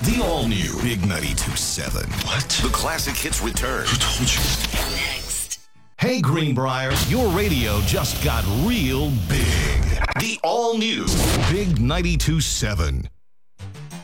The all-new Big 92.7. What? The classic hits return. Who told you? Next. Hey, Greenbrier, your radio just got real big. The all-new Big 92.7.